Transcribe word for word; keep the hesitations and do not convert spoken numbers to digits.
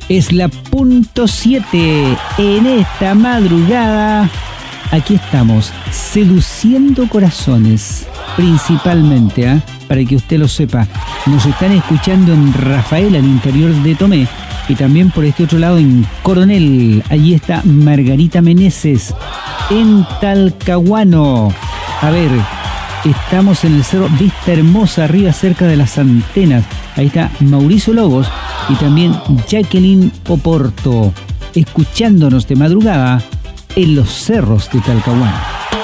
Es la punto siete en esta madrugada. Aquí estamos, seduciendo corazones, principalmente, ¿eh? Para que usted lo sepa. Nos están escuchando en Rafael, al interior de Tomé, y también por este otro lado en Coronel. Allí está Margarita Meneses, en Talcahuano. A ver, estamos en el cerro Vista Hermosa, arriba cerca de las antenas. Ahí está Mauricio Lobos y también Jacqueline Oporto, escuchándonos de madrugada en los cerros de Talcahuano.